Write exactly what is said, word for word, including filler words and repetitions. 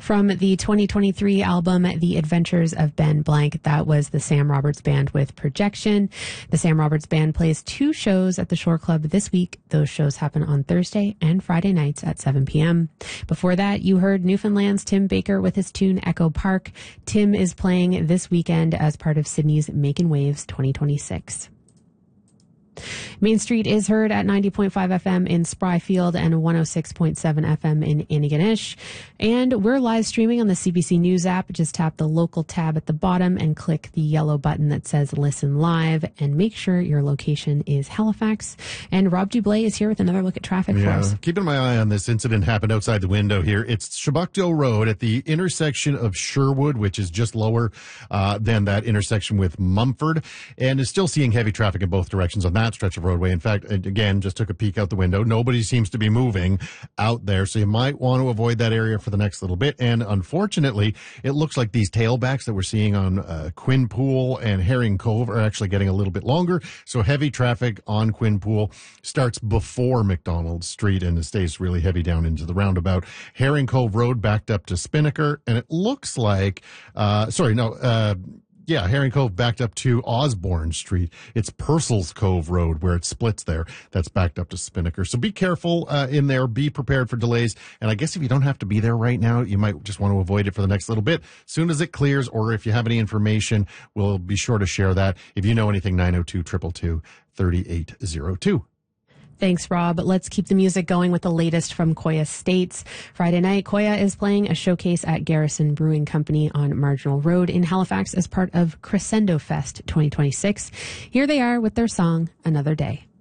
From the twenty twenty-three album, The Adventures of Ben Blank, that was the Sam Roberts Band with Projection. The Sam Roberts Band plays two shows at the Shore Club this week. Those shows happen on Thursday and Friday nights at seven p.m. Before that, you heard Newfoundland's Tim Baker with his tune Echo Park. Tim is playing this weekend as part of Sydney's Makin' Waves twenty twenty-six. Main Street is heard at ninety point five F M in Spryfield and one oh six point seven F M in Antigonish. And we're live streaming on the C B C News app. Just tap the local tab at the bottom and click the yellow button that says Listen Live, and make sure your location is Halifax. And Rob Dublé is here with another look at traffic yeah, for us. Keeping my eye on this incident happened outside the window here. It's Chebucto Road at the intersection of Sherwood, which is just lower uh, than that intersection with Mumford, and is still seeing heavy traffic in both directions on that stretch of roadway. In fact, again, just took a peek out the window. Nobody seems to be moving out there, so you might want to avoid that area for the next little bit. And unfortunately, it looks like these tailbacks that we're seeing on uh, Quinpool and Herring Cove are actually getting a little bit longer. So heavy traffic on Quinpool starts before McDonald Street and it stays really heavy down into the roundabout. Herring Cove Road backed up to Spinnaker, and it looks like, uh, sorry, no, uh, Yeah, Herring Cove backed up to Osborne Street. It's Purcell's Cove Road where it splits there. That's backed up to Spinnaker. So be careful uh, in there. Be prepared for delays. And I guess if you don't have to be there right now, you might just want to avoid it for the next little bit. As soon as it clears, or if you have any information, we'll be sure to share that. If you know anything, nine oh two, two two two, three eight oh two. Thanks, Rob. Let's keep the music going with the latest from Koya States. Friday night, Koya is playing a showcase at Garrison Brewing Company on Marginal Road in Halifax as part of Crescendo Fest twenty twenty-six. Here they are with their song, Another Day.